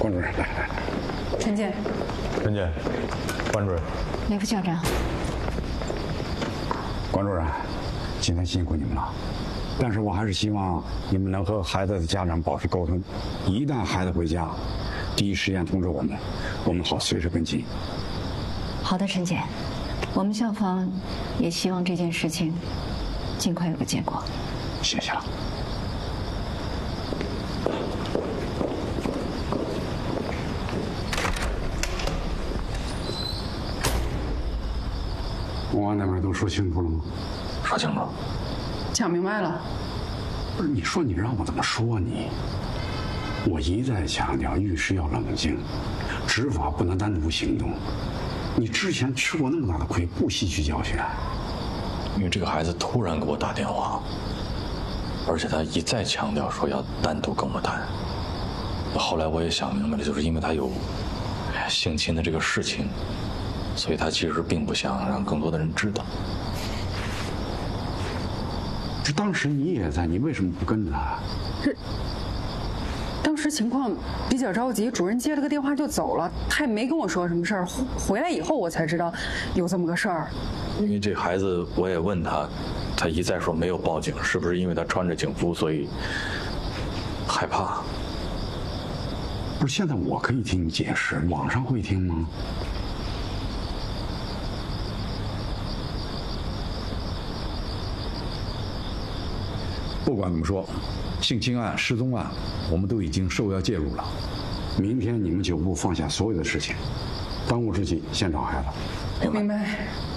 关主任，来。 陈健， 关主任， 雷副校长， 关主任，今天辛苦你们了，但是我还是希望你们能和孩子的家长保持沟通，一旦孩子回家，第一时间通知我们好随时跟进。 好的，陈姐，我们校方也希望这件事情尽快有个结果。 谢谢了。公安那边都说清楚了吗？ 说清楚， 讲明白了。 不是，你说你让我怎么说你？我一再强调，遇事要冷静，执法不能单独行动。你之前吃过那么大的亏，不吸取教训？ 因为这个孩子突然给我打电话，而且他一再强调说要单独跟我谈。后来我也想明白了，就是因为他有性侵的这个事情，所以他其实并不想让更多的人知道。 这当时你也在，你为什么不跟着他？ 当时情况比较着急，主任接了个电话就走了，他也没跟我说什么事儿。回来以后我才知道有这么个事儿。 因为这孩子，我也问他，他一再说没有报警，是不是因为他穿着警服，所以害怕？ 不是，现在我可以听你解释，网上会听吗？ 不管怎么说，性侵案、失踪案，我们都已经受要介入了。 明天你们9部放下所有的事情，当务之急先找孩子。 明白。